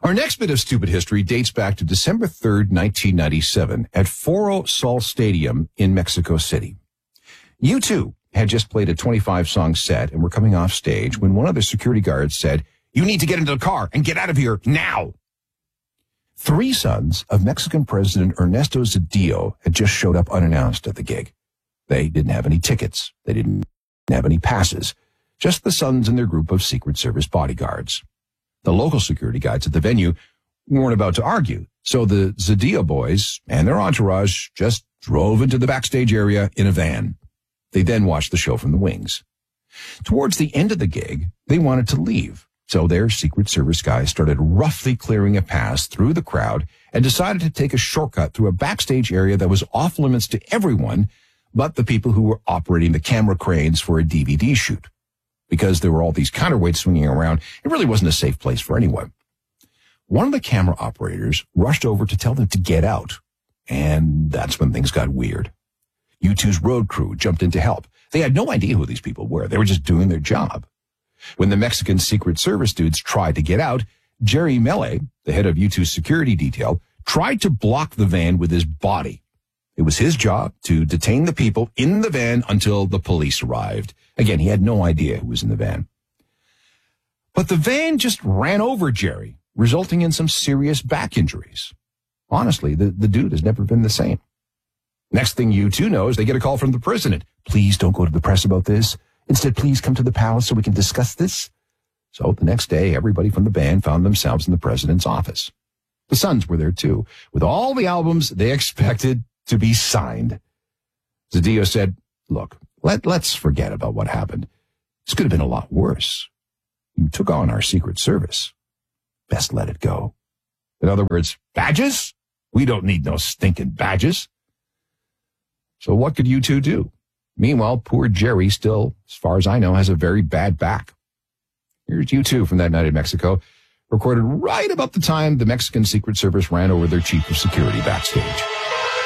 Our next bit of stupid history dates back to December 3rd, 1997 at Foro Sol Stadium in Mexico City. U2 had just played a 25-song set and were coming off stage when one of the security guards said, "You need to get into the car and get out of here now." 3 sons of Mexican President Ernesto Zedillo had just showed up unannounced at the gig. They didn't have any tickets. They didn't have any passes. Just the sons and their group of Secret Service bodyguards. The local security guards at the venue weren't about to argue, so the Zedillo boys and their entourage just drove into the backstage area in a van. They then watched the show from the wings. Towards the end of the gig, they wanted to leave, so their Secret Service guys started roughly clearing a path through the crowd and decided to take a shortcut through a backstage area that was off limits to everyone but the people who were operating the camera cranes for a DVD shoot. Because there were all these counterweights swinging around, it really wasn't a safe place for anyone. One of the camera operators rushed over to tell them to get out, and that's when things got weird. U2's road crew jumped in to help. They had no idea who these people were. They were just doing their job. When the Mexican Secret Service dudes tried to get out, Jerry Mele, the head of U2's security detail, tried to block the van with his body. It was his job to detain the people in the van until the police arrived. Again, he had no idea who was in the van. But the van just ran over Jerry, resulting in some serious back injuries. Honestly, the dude has never been the same. Next thing U2 knows, they get a call from the president. "Please don't go to the press about this. Instead, please come to the palace so we can discuss this." So the next day, everybody from the band found themselves in the president's office. The Sons were there too, with all the albums they expected to be signed. Zedillo said, "Look, let's forget about what happened. This could have been a lot worse. You took on our Secret Service. Best let it go." In other words, badges? We don't need no stinking badges. So what could U2 do? Meanwhile, poor Jerry still, as far as I know, has a very bad back. Here's U2 from that night in Mexico, recorded right about the time the Mexican Secret Service ran over their chief of security backstage.